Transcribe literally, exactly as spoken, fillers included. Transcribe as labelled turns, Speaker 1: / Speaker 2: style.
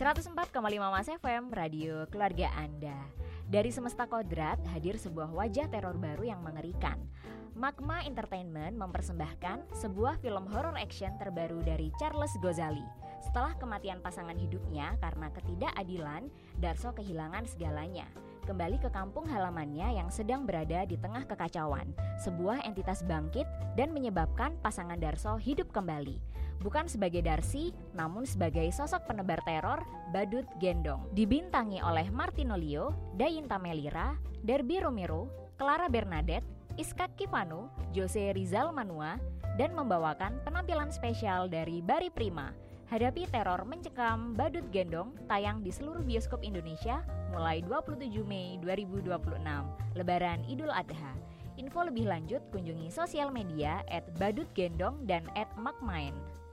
Speaker 1: seratus empat koma lima Mas F M, radio keluarga Anda. Dari semesta kodrat hadir sebuah wajah teror baru yang mengerikan. Magma Entertainment mempersembahkan sebuah film horror action terbaru dari Charles Ghazali. Setelah kematian pasangan hidupnya karena ketidakadilan, Darso kehilangan segalanya. Kembali ke kampung halamannya yang sedang berada di tengah kekacauan. Sebuah entitas bangkit dan menyebabkan pasangan Darso hidup kembali. Bukan sebagai Darsi, namun sebagai sosok penebar teror, Badut Gendong. Dibintangi oleh Martino Leo, Dayinta Melira, Derby Romero, Clara Bernadette, Iskak Kivano, Jose Rizal Manua, dan membawakan penampilan spesial dari Bari Prima. Hadapi teror mencekam Badut Gendong, tayang di seluruh bioskop Indonesia mulai dua puluh tujuh Mei dua ribu dua puluh enam, Lebaran Idul Adha. Info lebih lanjut kunjungi sosial media et badut gendong dan et magmain.